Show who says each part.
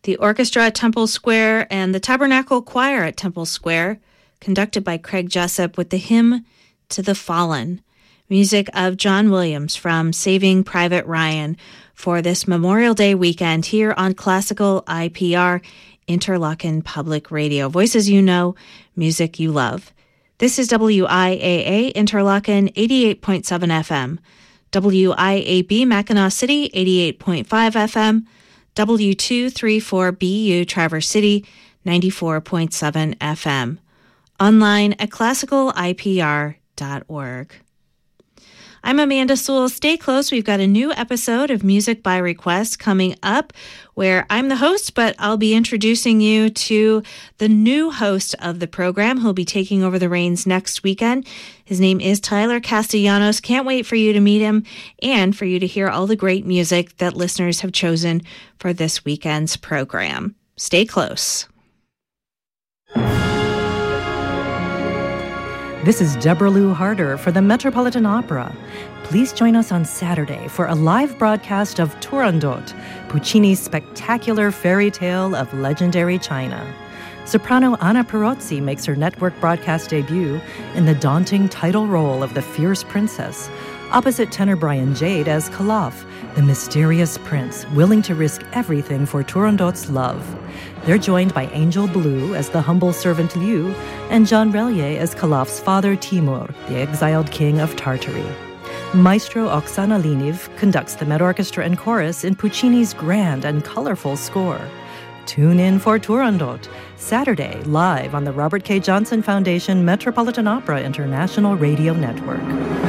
Speaker 1: the orchestra at Temple Square, and the Tabernacle Choir at Temple Square, conducted by Craig Jessup with the hymn To the Fallen, music of John Williams from Saving Private Ryan for this Memorial Day weekend here on Classical IPR, Interlochen Public Radio. Voices you know, music you love. This is WIAA Interlochen 88.7 FM, WIAB Mackinac City 88.5 FM, W234BU Traverse City 94.7 FM. Online at classicalipr.org. I'm Amanda Sewell. Stay close. We've got a new episode of Music by Request coming up where I'm the host, but I'll be introducing you to the new host of the program who'll be taking over the reins next weekend. His name is Tyler Castellanos. Can't wait for you to meet him and for you to hear all the great music that listeners have chosen for this weekend's program. Stay close.
Speaker 2: This is Deborah Lou Harder for the Metropolitan Opera. Please join us on Saturday for a live broadcast of Turandot, Puccini's spectacular fairy tale of legendary China. Soprano Anna Perozzi makes her network broadcast debut in the daunting title role of the fierce princess, opposite tenor Brian Jade as Calaf, the mysterious prince willing to risk everything for Turandot's love. They're joined by Angel Blue as the humble servant Liu and Jean Relier as Calaf's father Timur, the exiled king of Tartary. Maestro Oksana Liniv conducts the Met Orchestra and Chorus in Puccini's grand and colorful score. Tune in for Turandot, Saturday, live on the Robert K. Johnson Foundation Metropolitan Opera International Radio Network.